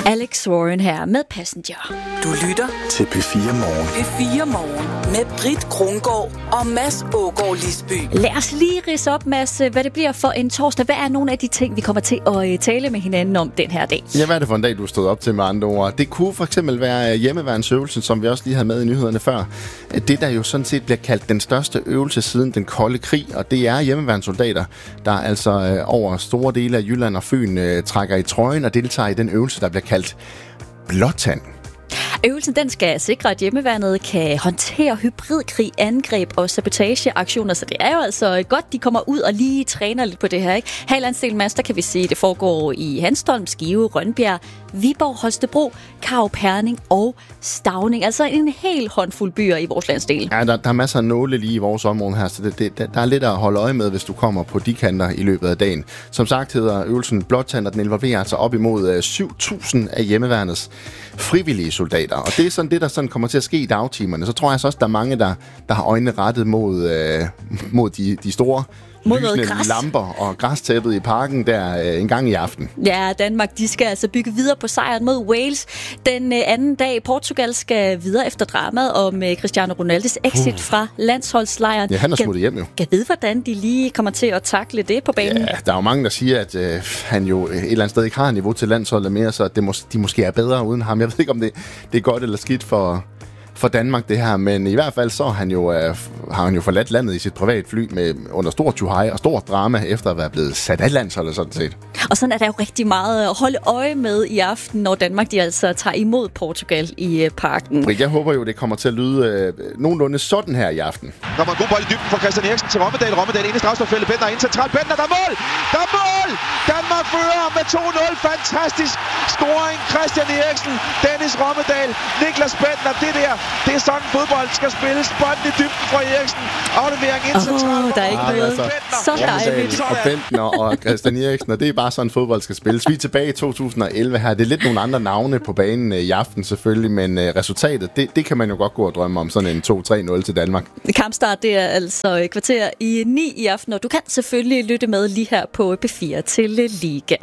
Alex Warren her med Passenger. Du lytter til P4 Morgen. P4 Morgen med Britt Krungård og Mads Ågaard Lisby. Lad os lige ridse op, Mads, hvad det bliver for en torsdag. Hvad er nogle af de ting, vi kommer til at tale med hinanden om den her dag? Ja, hvad er det for en dag, du stod op til med andre ord? Det kunne for eksempel være hjemmeværnsøvelsen, som vi også lige havde med i nyhederne før. Det, der jo sådan set bliver kaldt den største øvelse siden den kolde krig, og det er hjemmeværnssoldater, der altså over store dele af Jylland og Fyn trækker i trøjen og deltager i den øvelse, der bliver kaldt Blåtand. Øvelsen den skal sikre, at hjemmeværnet kan håndtere hybridkrig, angreb og sabotageaktioner, så det er jo altså godt, de kommer ud og lige træner lidt på det her, ikke? Her i landsdelen, Mads, der kan vi sige, det foregår i Hanstholm, Skive, Rønbjerg, Viborg, Holstebro, Karup, Herning og Stauning. Altså en hel håndfuld byer i vores landsdel. Ja, der er masser af nåle lige i vores område her, så der er lidt at holde øje med, hvis du kommer på de kanter i løbet af dagen. Som sagt hedder øvelsen Blåtand, og den involverer altså op imod 7.000 af hjemmeværnets frivillige soldater. Og det er sådan det, der sådan kommer til at ske i dagtimerne. Så tror jeg så også, der er mange, der har øjnene rettet mod de store lysende lamper og græstæppet i parken der en gang i aften. Ja, Danmark, de skal altså bygge videre på sejren mod Wales. Den anden dag, Portugal skal videre efter dramaet om Cristiano Ronaldos exit fra landsholdslejren. Ja, han er smuttet hjem jo. Kan vide, hvordan de lige kommer til at takle det på banen? Ja, der er jo mange, der siger, at han jo et eller andet sted ikke har niveau til landsholdet mere, så de måske er bedre uden ham. Jeg ved ikke, om det er godt eller skidt for Danmark, det her, men i hvert fald så har han jo forladt landet i sit privatfly med under stor tjuhej og stor drama, efter at være blevet sat af landsholdet sådan set. Og sådan er der jo rigtig meget at holde øje med i aften, når Danmark de altså tager imod Portugal i parken. Jeg håber jo, det kommer til at lyde nogenlunde sådan her i aften. Kommer en god bold i dybden fra Christian Eriksen til Rommedal. Rommedal ind i strafstoffeltet. Bender ind centralt. Bender, der er mål! Der er mål! Danmark fører med 2-0. Fantastisk scoring. Christian Eriksen, Dennis Rommedal, Niklas Bender. Det er sådan fodbold skal spilles. Bolden i dybden fra Eriksen. Aflevering ind centralt. Der er ikke noget. Så dejligt. Og Bender og Christian Eriksen, og det er bare sådan fodbold skal spilles. Vi er tilbage i 2011 her. Det er lidt nogle andre navne på banen i aften selvfølgelig, men resultatet, det kan man jo godt gå og drømme om. Sådan en 2-3-0 til Danmark. Kampstart, det er altså kvarter i 9 i aften, og du kan selvfølgelig lytte med lige her på P4 til Liga.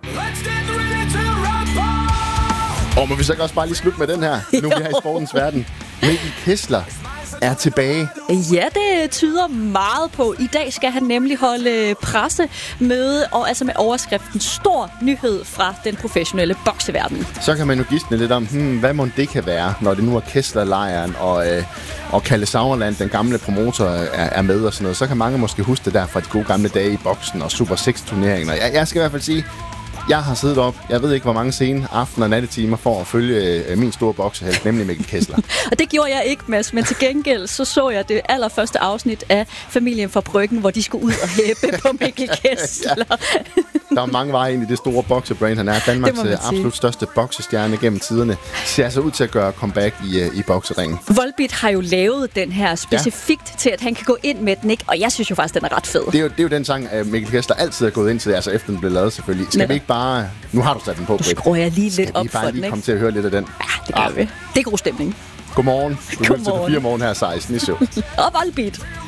Må vi så også bare lige slutte med den her, nu vi er i sportens verden. Mikkel Kessler er tilbage. Ja, det tyder meget på. I dag skal han nemlig holde pressemøde, og altså med overskriften stor nyhed fra den professionelle bokseverden. Så kan man jo gisne lidt om, hvad må det kan være, når det nu er Kessler-lejren og Kalle Sauerland, den gamle promotor, er med og sådan noget. Så kan mange måske huske det der fra de gode gamle dage i boksen og Super 6-turneringer. Jeg skal i hvert fald sige, jeg har siddet op, jeg ved ikke hvor mange sene aften- og nattetimer for at følge min store boksehelt, nemlig Mikkel Kessler. Og det gjorde jeg ikke, Mads, men til gengæld så jeg det allerførste afsnit af Familien fra Bryggen, hvor de skulle ud og hæppe på Mikkel Kessler. Ja. Der er mange veje ind i det store boksebrain, han er. Danmarks absolut største boksestjerne gennem tiderne. Ser altså ud til at gøre comeback i bokseringen. Volbeat har jo lavet den her specifikt til, at han kan gå ind med den, ikke? Og jeg synes jo faktisk, den er ret fed. Det er jo den sang, Mikkel Kessler altid er gået ind til, altså efter den blev lavet selvfølgelig. Skal vi ikke bare... Nu har du sat den på, Britt. Nu skruer jeg lige lidt op for den, ikke? Skal vi bare lige komme til at høre lidt af den? Ja, det gør vi. Det er god stemning. Godmorgen. Du lytter til P4 Morgen her 16 i 7. Og Volbeat.